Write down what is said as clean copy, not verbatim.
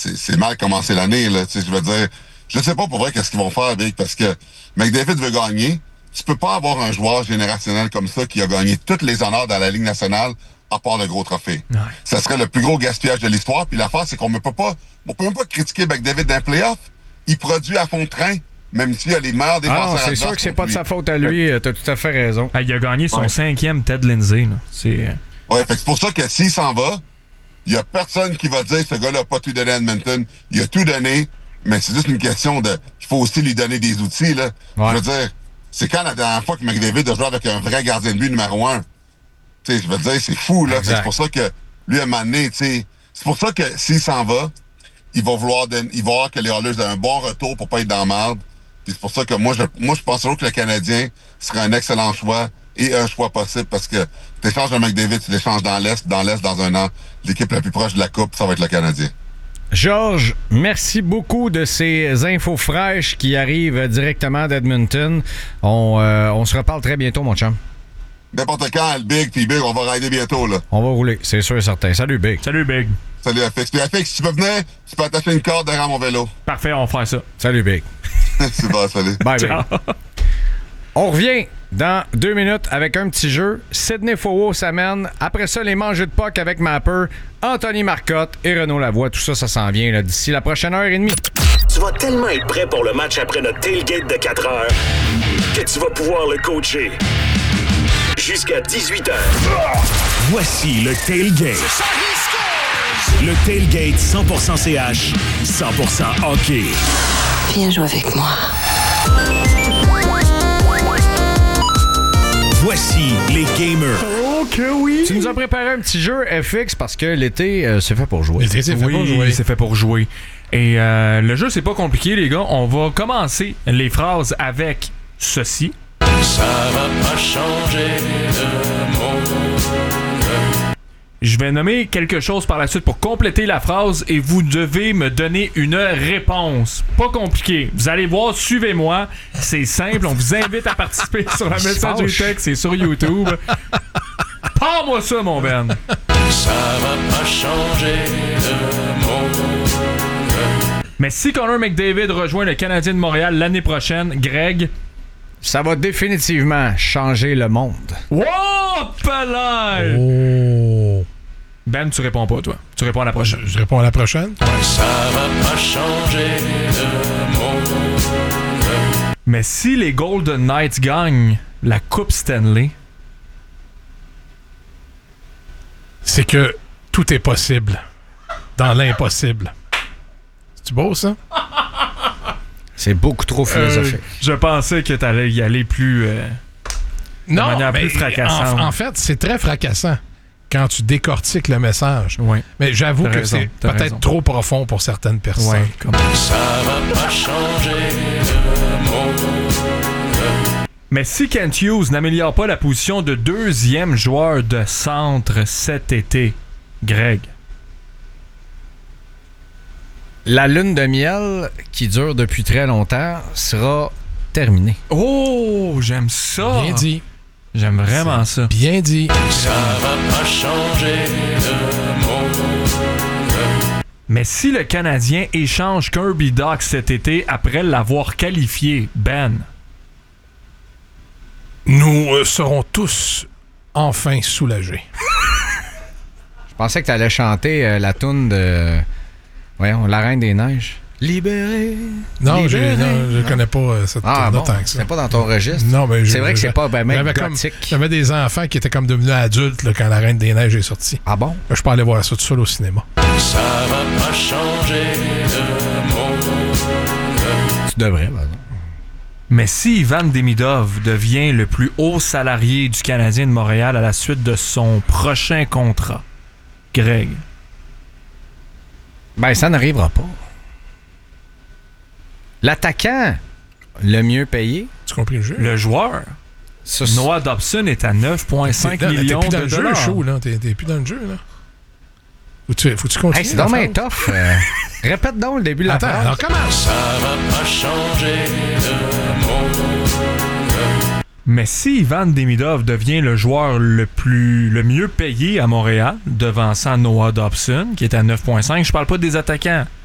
c'est mal commencé l'année, là. Tu sais, je veux dire, je sais pas pour vrai qu'est-ce qu'ils vont faire, Big, parce que McDavid veut gagner. Tu peux pas avoir un joueur générationnel comme ça qui a gagné tous les honneurs dans la Ligue nationale à part le gros trophée. Ouais. Ça serait le plus gros gaspillage de l'histoire. Puis l'affaire, c'est qu'on peut même pas critiquer McDavid dans les playoffs. Il produit à fond de train, même s'il a les meilleurs défenseurs. Ah, c'est sûr que c'est pas de sa faute à lui. T'as tout à fait raison. Il a gagné son 5e Ted Lindsay. Là. Ouais, fait que c'est pour ça que s'il s'en va, il y a personne qui va dire ce gars-là n'a pas tout donné à Edmonton. Il a tout donné, mais c'est juste une question de... Il faut aussi lui donner des outils, là. Ouais. Je veux dire, c'est quand la dernière fois que McDavid a joué avec un vrai gardien de but numéro 1? Tu sais, je veux dire, c'est fou, là. C'est pour ça que lui, à un moment donné, tu sais... C'est pour ça que s'il s'en va, il va voir que les Oilers ont un bon retour pour pas être dans la merde. Puis c'est pour ça que moi, je pense toujours que le Canadien serait un excellent choix et un choix possible parce que tu échanges un McDavid, tu l'échanges dans l'Est dans un an. L'équipe la plus proche de la Coupe, ça va être le Canadien. Georges, merci beaucoup de ces infos fraîches qui arrivent directement d'Edmonton. On se reparle très bientôt, mon chum. N'importe quand, le Big, puis Big, on va rider bientôt, là. On va rouler, c'est sûr et certain. Salut, Big. Salut, Big. Salut, FX. Puis FX, si tu peux venir, tu peux attacher une corde derrière mon vélo. Parfait, on va faire ça. Salut, Big. C'est bon, salut. Bye, Big. On revient dans 2 minutes avec un petit jeu. Sidney Fowell s'amène. Après ça, les mangeux de puck avec Mapper, Anthony Marcotte et Renaud Lavoie. Tout ça, ça s'en vient là, d'ici la prochaine heure et demie. Tu vas tellement être prêt pour le match après notre tailgate de 4 heures que tu vas pouvoir le coacher jusqu'à 18h. Voici le tailgate. Le tailgate 100% CH, 100% hockey. Viens jouer avec moi. Voici les gamers. Ok, oui. Tu nous as préparé un petit jeu FX parce que l'été, c'est fait pour jouer. L'été, c'est fait pour jouer. C'est fait pour jouer. Et le jeu, c'est pas compliqué, les gars. On va commencer les phrases avec ceci. Ça va pas changer de monde. Je vais nommer quelque chose par la suite pour compléter la phrase et vous devez me donner une réponse. Pas compliqué. Vous allez voir, suivez-moi. C'est simple. On vous invite à participer sur la messagerie texte. C'est sur YouTube. Parle-moi ça, mon Ben. Ça va pas changer de monde. Mais si Connor McDavid rejoint le Canadien de Montréal l'année prochaine, Greg... Ça va définitivement changer le monde. Wow! Palais! Oh! Ben, tu réponds pas, toi. Tu réponds à la prochaine. Je réponds à la prochaine. Ça va pas changer de monde. Mais si les Golden Knights gagnent la Coupe Stanley... C'est que tout est possible dans l'impossible. C'est beau, ça? C'est beaucoup trop philosophique. Je pensais que t'allais y aller plus... de manière plus fracassante. En fait, c'est très fracassant quand tu décortiques le message. Oui. Mais j'avoue que c'est peut-être trop profond pour certaines personnes. Ouais, ça va pas changer de monde. Mais si Kent Hughes n'améliore pas la position de 2e joueur de centre cet été, Greg... La lune de miel, qui dure depuis très longtemps, sera terminée. Oh, j'aime ça! Bien dit. J'aime vraiment ça. Bien dit. Ça va pas changer de monde. Mais si le Canadien échange Kirby Dach cet été après l'avoir qualifié, Ben? Nous serons tous enfin soulagés. Je pensais que tu allais chanter la toune de... Voyons, La Reine des Neiges. Libéré. Non, je connais pas cette toune bon, tant que ça. c'est pas dans ton registre. Non, mais c'est vrai que c'est pas même gothique. J'avais des enfants qui étaient comme devenus adultes là, quand La Reine des Neiges est sortie. Ah bon? Je peux aller voir ça tout seul au cinéma. Ça va pas changer de monde. Tu devrais, par exemple. Mais si Ivan Demidov devient le plus haut salarié du Canadien de Montréal à la suite de son prochain contrat, Greg? Ben, ça n'arrivera pas. L'attaquant le mieux payé. Tu compris le jeu? Le joueur. Noah Dobson est à 9,5 millions de dollars. T'es plus dans le jeu, là. T'es plus dans le jeu, là. Faut-tu continuer? Hey, c'est donc bien tough. Répète donc le début de la phrase. Alors commence. Ça va pas changer de monde. Mais si Ivan Demidov devient le joueur le mieux payé à Montréal, devançant Noah Dobson, qui est à 9,5, je parle pas des attaquants,